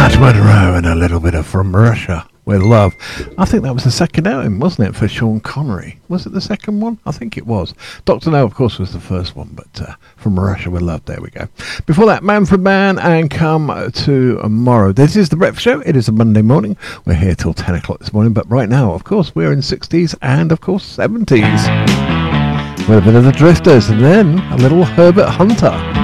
Monroe and a little bit of From Russia with Love. I think that was the second outing, wasn't it, for Sean Connery? Was it the second one? I think it was. Dr. No, of course, was the first one, but From Russia with Love, there we go. Before that, Manfred Mann and Come Tomorrow. This is The Breakfast Show. It is a Monday morning. We're here till 10 o'clock this morning, but right now, of course, we're in 60s and, of course, 70s. With a bit of the Drifters and then a little Herbert Hunter.